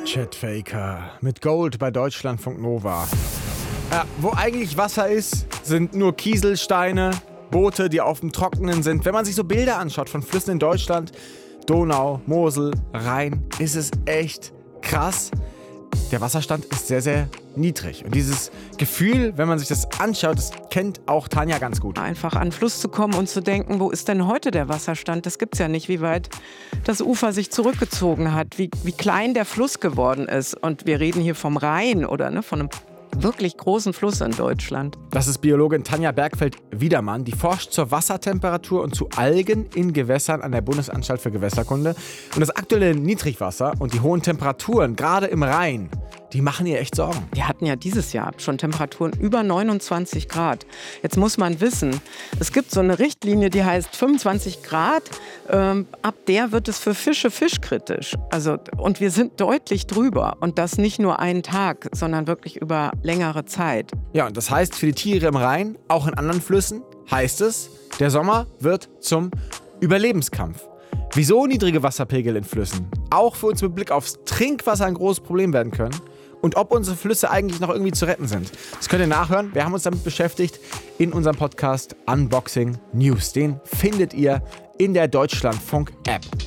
Chet Faker mit Gold bei Deutschlandfunk Nova. Wo eigentlich Wasser ist, sind nur Kieselsteine, Boote, die auf dem Trockenen sind. Wenn man sich so Bilder anschaut von Flüssen in Deutschland, Donau, Mosel, Rhein, ist es echt krass. Der Wasserstand ist sehr, sehr niedrig. Und dieses Gefühl, wenn man sich das anschaut, das kennt auch Tanja ganz gut. Einfach an den Fluss zu kommen und zu denken, wo ist denn heute der Wasserstand? Das gibt's ja nicht, wie weit das Ufer sich zurückgezogen hat, wie klein der Fluss geworden ist. Und wir reden hier vom Rhein oder von einem wirklich großen Fluss in Deutschland. Das ist Biologin Tanja Bergfeld-Wiedermann. Die forscht zur Wassertemperatur und zu Algen in Gewässern an der Bundesanstalt für Gewässerkunde. Und das aktuelle Niedrigwasser und die hohen Temperaturen, gerade im Rhein, die machen ihr echt Sorgen. Wir hatten ja dieses Jahr schon Temperaturen über 29 Grad. Jetzt muss man wissen, es gibt so eine Richtlinie, die heißt 25 Grad. Ab der wird es für Fische fischkritisch. Und wir sind deutlich drüber. Und das nicht nur einen Tag, sondern wirklich über längere Zeit. Ja, und das heißt für die Tiere im Rhein, auch in anderen Flüssen, heißt es, der Sommer wird zum Überlebenskampf. Wieso niedrige Wasserpegel in Flüssen auch für uns mit Blick aufs Trinkwasser ein großes Problem werden können und ob unsere Flüsse eigentlich noch irgendwie zu retten sind. Das könnt ihr nachhören. Wir haben uns damit beschäftigt in unserem Podcast Unboxing News. Den findet ihr in der Deutschlandfunk-App.